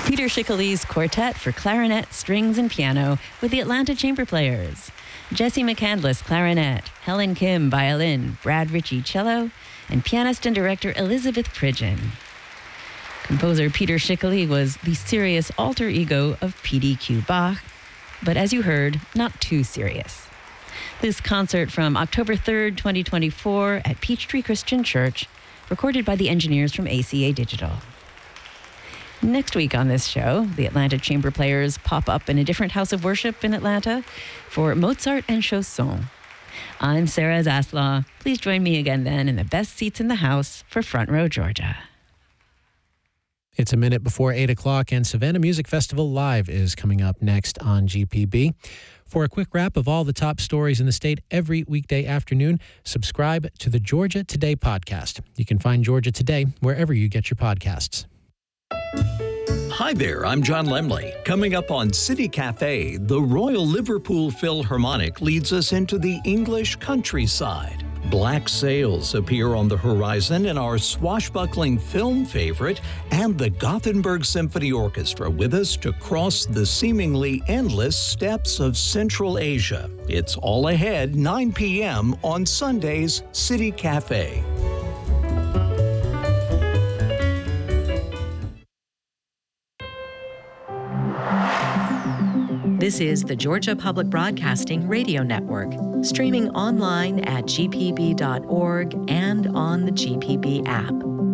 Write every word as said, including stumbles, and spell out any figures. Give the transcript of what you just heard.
Peter Schickele's Quartet for clarinet, strings, and piano with the Atlanta Chamber Players. Jesse McCandless, clarinet, Helen Kim, violin, Brad Ritchie, cello, and pianist and director Elizabeth Pridgeon. Composer Peter Schickele was the serious alter ego of P D Q Bach, but as you heard, not too serious. This concert from October third, twenty twenty-four at Peachtree Christian Church, recorded by the engineers from A C A Digital. Next week on this show, the Atlanta Chamber Players pop up in a different house of worship in Atlanta for Mozart and Chausson. I'm Sarah Zaslaw. Please join me again then in the best seats in the house for Front Row Georgia. It's a minute before eight o'clock, and Savannah Music Festival Live is coming up next on G P B. For a quick wrap of all the top stories in the state every weekday afternoon, subscribe to the Georgia Today podcast. You can find Georgia Today wherever you get your podcasts. Hi there, I'm John Lemley. Coming up on City Cafe, the Royal Liverpool Philharmonic leads us into the English countryside. Black sails appear on the horizon in our swashbuckling film favorite, and the Gothenburg Symphony Orchestra with us to cross the seemingly endless steppes of Central Asia. It's all ahead, nine p.m. on Sunday's City Cafe. This is the Georgia Public Broadcasting Radio Network, streaming online at g p b dot org and on the G P B app.